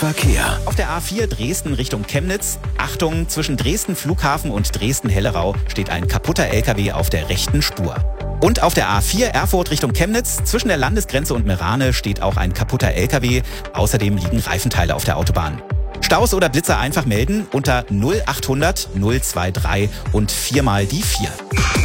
Verkehr. Auf der A4 Dresden Richtung Chemnitz. Achtung, zwischen Dresden Flughafen und Dresden-Hellerau steht ein kaputter LKW auf der rechten Spur. Und auf der A4 Erfurt Richtung Chemnitz, zwischen der Landesgrenze und Merane steht auch ein kaputter LKW. Außerdem liegen Reifenteile auf der Autobahn. Staus oder Blitzer einfach melden unter 0800 023 und 4 mal die 4.